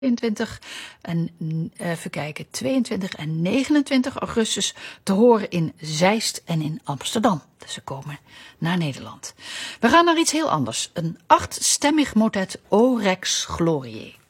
22 en even kijken, 22 en 29 augustus te horen in Zeist en in Amsterdam. Dus ze komen naar Nederland. We gaan naar iets heel anders. Een 8-stemmig motet O Rex Gloriae.